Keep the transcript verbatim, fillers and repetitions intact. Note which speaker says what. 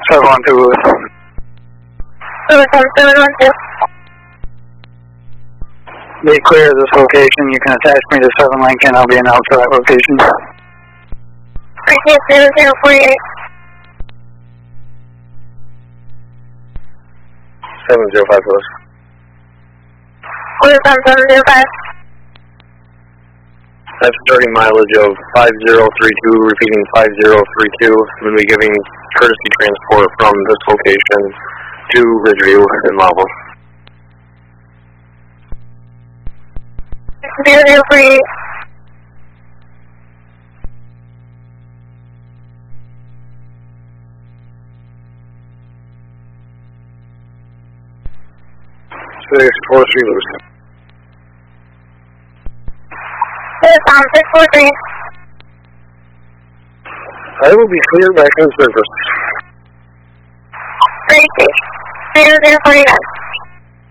Speaker 1: seven one two Lewis.
Speaker 2: Lewis on seven one two.
Speaker 1: Be clear of this location. You can attach me to seven Lincoln. I'll be announced to that location.
Speaker 2: Appreciate zero zero forty-eight.
Speaker 3: seven zero five Lewis.
Speaker 2: Lewis on seven zero five.
Speaker 3: That's starting mileage of five zero three two, repeating five zero three two. We'll be giving courtesy transport from this location to Ridgeview in Lava.
Speaker 2: zero zero forty-eight.
Speaker 3: six four three Lewis.
Speaker 2: Lewis on six four three.
Speaker 3: I will be clear back on surface.
Speaker 2: Appreciate zero zero forty-nine.